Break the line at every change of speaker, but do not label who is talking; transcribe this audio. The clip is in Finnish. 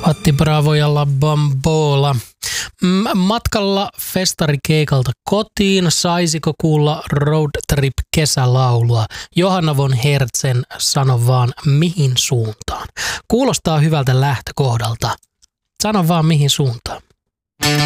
Patti Bravo ja La Bambola. Matkalla festarikeikalta kotiin saisiko kuulla Road Trip -kesälaulua? Johanna von Hertzen, sano vaan mihin suuntaan. Kuulostaa hyvältä lähtökohdalta. Sano vaan mihin suuntaan.